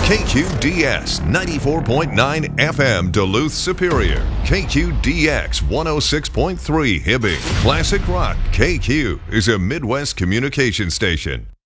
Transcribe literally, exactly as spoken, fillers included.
K Q D S ninety-four point nine F M Duluth Superior. K Q D X one oh six point three Hibbing. Classic Rock K Q is a Midwest communication station.